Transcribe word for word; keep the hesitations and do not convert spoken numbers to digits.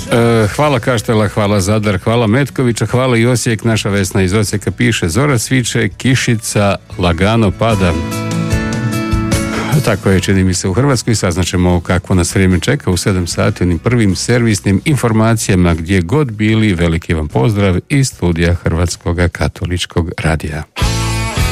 E, hvala Kaštela, hvala Zadar, hvala Metkovića, hvala i Osijek. Naša Vesna iz Osijeka piše: zora sviče, kišica lagano pada. Tako je, čini mi se, u Hrvatskoj. Saznaćemo kakvo nas vrijeme čeka u sedam sati, onim prvim servisnim informacijama. Gdje god bili, veliki vam pozdrav iz studija Hrvatskog katoličkog radija.